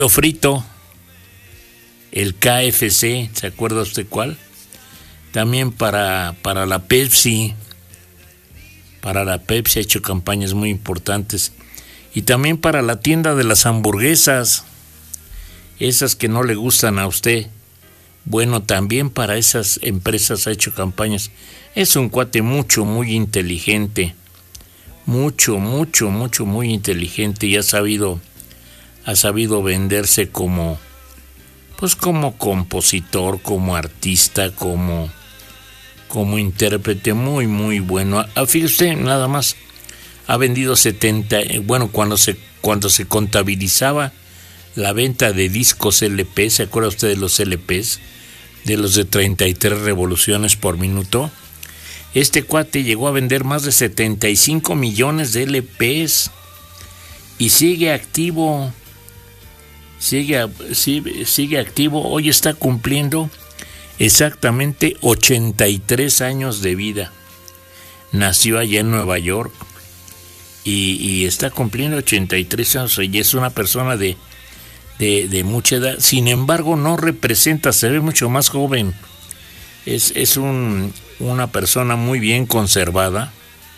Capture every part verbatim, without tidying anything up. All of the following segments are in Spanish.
frito, el K F C, ¿se acuerda usted cuál? También para, para la Pepsi, para la Pepsi ha hecho campañas muy importantes. Y también para la tienda de las hamburguesas, esas que no le gustan a usted. Bueno, también para esas empresas ha hecho campañas. Es un cuate mucho, muy inteligente. Mucho, mucho, mucho, muy inteligente. Y ha sabido, ha sabido venderse como, pues como compositor, como artista, como, como intérprete. Muy, muy bueno. Ah, fíjese, nada más. Ha vendido setenta, bueno, cuando se, cuando se contabilizaba la venta de discos L P, ¿se acuerda usted de los L Ps? De los de treinta y tres revoluciones por minuto. Este cuate llegó a vender más de setenta y cinco millones de L Ps y sigue activo, sigue, sigue, sigue activo. Hoy está cumpliendo exactamente ochenta y tres años de vida. Nació allá en Nueva York. Y, y está cumpliendo ochenta y tres años y es una persona de, de, de mucha edad. Sin embargo, no representa, se ve mucho más joven. Es, es un, una persona muy bien conservada.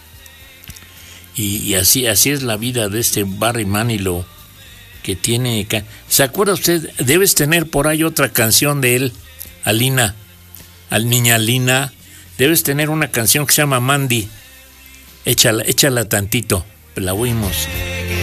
Y, y así, así es la vida de este Barry Manilow, que tiene... ¿Se acuerda usted? Debes tener por ahí otra canción de él, Alina, al niña Alina. Debes tener una canción que se llama Mandy. Échala, échala tantito. La oímos.